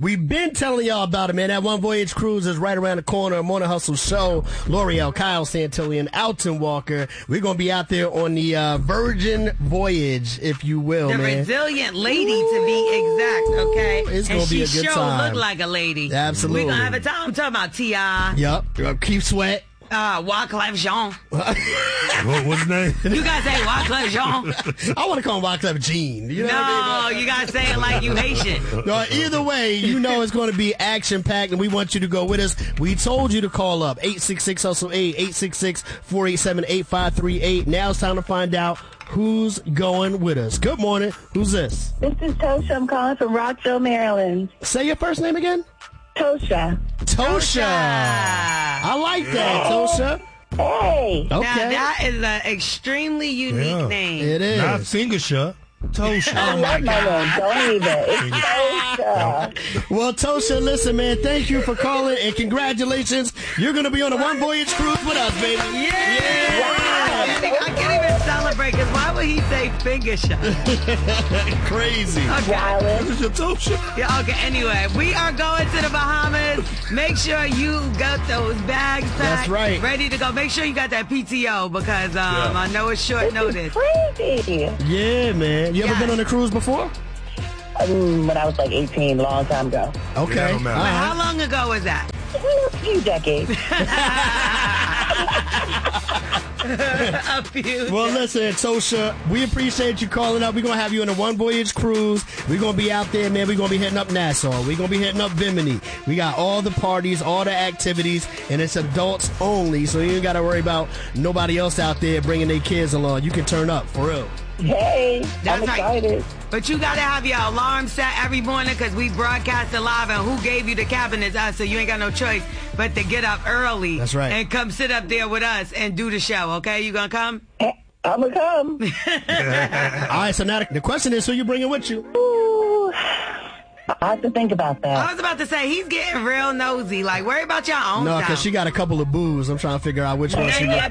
We've been telling y'all about it, man. That One Voyage Cruise is right around the corner. Morning Hustle Show. L'Oreal, Kyle Santillan, Alton Walker. We're going to be out there on the Virgin Voyage, if you will, the man. Resilient Lady, to be exact, okay? It's going to be a good time. And she sure look like a lady. Absolutely. We're going to have a time. I'm talking about T.I. Yep. Keith Sweat. Wyclef Jean. What's his name? You gotta say Wyclef Jean. I want to call him Wyclef Jean. You know what I mean? You gotta say it like you Haitian. No, either way, you know it's going to be action-packed, and we want you to go with us. We told you to call up 866-HUSTLE-8, 866-487-8538. Now it's time to find out who's going with us. Good morning. Who's this? This is Tosha. I'm calling from Rockville, Maryland. Say your first name again. Tosha. I like that, Tosha. Hey. Okay. Now, that is an extremely unique name. It is. Not Fingersha. Tosha. I love my name. Don't even. It's Tosha. Well, Tosha, listen, man, thank you for calling, and congratulations. You're going to be on a One Voyage Cruise with us, baby. Yeah. Wow. I can't even celebrate, because why would he say finger shot? Crazy. Okay. This is your Tosha. Yeah, okay, anyway, we are going to the Bahamas. Make sure you got those bags packed. That's right. Ready to go. Make sure you got that PTO, because I know it's short notice. Crazy. Yeah, man. You ever been on a cruise before? When I was like 18, a long time ago. Okay. Yeah, don't matter. But how long ago was that? A few decades. A few. Well, listen, Tosha, we appreciate you calling up. We're going to have you on a One Voyage Cruise. We're going to be out there, man. We're going to be hitting up Nassau. We're going to be hitting up Bimini. We got all the parties, all the activities, and it's adults only, so you ain't got to worry about nobody else out there bringing their kids along. You can turn up, for real. Hey, I'm excited. Right. But you got to have your alarm set every morning, because we broadcast live, and who gave you the cabin is us, so you ain't got no choice but to get up early. That's right. And come sit up there with us and do the show, okay? You going to come? I'm going to come. All right, so now the question is, who you bringing with you? Ooh, I have to think about that. I was about to say, he's getting real nosy. Like, worry about your own No, stuff. because she got a couple of boos. I'm trying to figure out which one she got.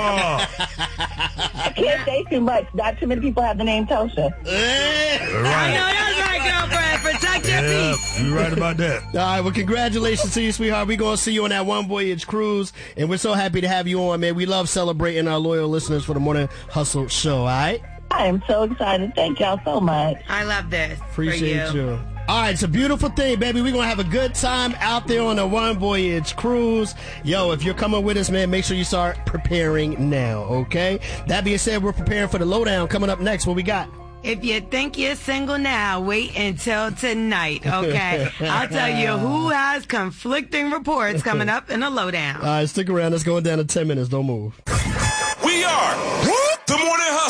I can't say too much. Not too many people have the name Tosha. I know that's right, girlfriend. Protect your peace. You're right about that. All right, well, congratulations to you, sweetheart. We're going to see you on that One Voyage Cruise, and we're so happy to have you on, man. We love celebrating our loyal listeners for the Morning Hustle Show, all right? I am so excited. Thank y'all so much. I love this. Appreciate you. All right, it's a beautiful thing, baby. We're going to have a good time out there on the One Voyage Cruise. Yo, if you're coming with us, man, make sure you start preparing now, okay? That being said, we're preparing for the lowdown. Coming up next, what we got? If you think you're single now, wait until tonight, okay? I'll tell you who has conflicting reports coming up in the lowdown. All right, stick around. It's going down in 10 minutes. Don't move.